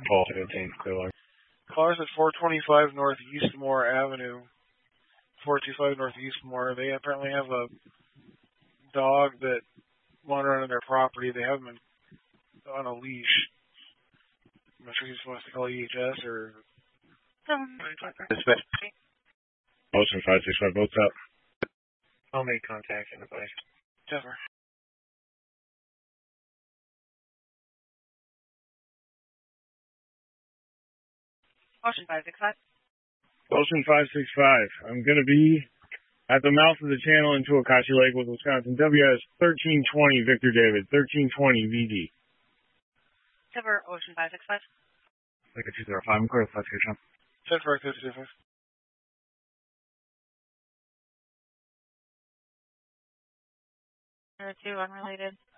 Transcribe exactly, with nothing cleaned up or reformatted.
Paul seventeen, clear log. Callers at four twenty-five North Eastmore Avenue, four two five North Eastmore. They apparently have a dog that wandered around on their property. They have him on a leash. I'm not sure if he's supposed to call E H S or... Dispatch. Ocean five six five, boats up. I'll make contact in the place. Jennifer. Ocean five six five. Ocean five six five. I'm going to be at the mouth of the channel into Akashi Lake with Wisconsin. W S thirteen twenty, Victor David, thirteen twenty V D. Cover Ocean five six five. Like a two zero five, I'm clear with classification. Jennifer, two zero five. Two unrelated.